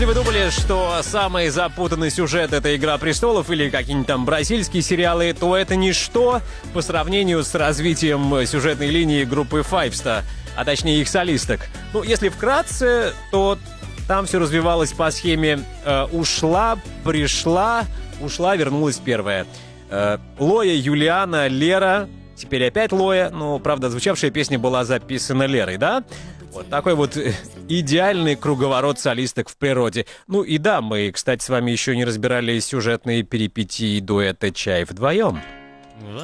Если вы думали, что самый запутанный сюжет — это «Игра престолов» или какие-нибудь там бразильские сериалы, то это ничто по сравнению с развитием сюжетной линии группы Five, а точнее их солисток. Ну, если вкратце, то там все развивалось по схеме «ушла, пришла, ушла, вернулась первая». Лоя, Юлиана, Лера, теперь опять Лоя, но, правда, звучавшая песня была записана Лерой, да? Вот такой вот идеальный круговорот солисток в природе. Ну и да, мы, кстати, с вами еще не разбирали сюжетные перипетии дуэта «Чай вдвоем».